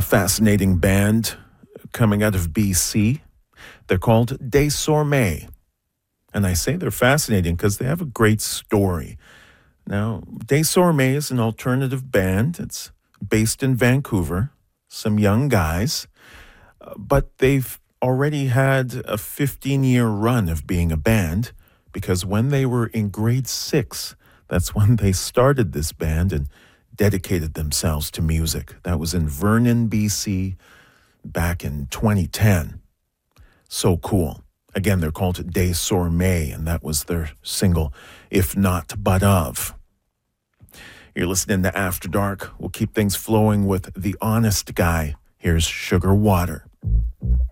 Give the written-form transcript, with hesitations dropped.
fascinating band coming out of BC. They're called Désormais. And I say they're fascinating because they have a great story. Now, Désormais is an alternative band. It's based in Vancouver, some young guys, but they've already had a 15-year run of being a band because when they were in grade 6, that's when they started this band and dedicated themselves to music. That was in Vernon, BC, back in 2010. So cool. Again, they're called Désormais, and that was their single, If Not But Of. You're listening to After Dark. We'll keep things flowing with The Honest Guy. Here's Sugar Water.